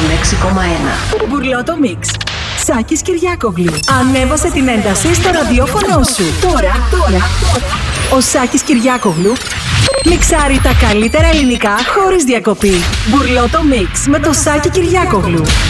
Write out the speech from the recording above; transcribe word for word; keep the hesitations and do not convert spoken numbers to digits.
έξι κόμμα ένα. Μπουρλότο Μίξ. Σάκης Κυριάκογλου. Ανέβασε την ένταση στο ραδιόφωνο σου. Τώρα, τώρα, τώρα. Ο Σάκης Κυριάκογλου μιξάρει τα καλύτερα ελληνικά χωρίς διακοπή. Μπουρλότο Μίξ με το Σάκη Κυριάκογλου.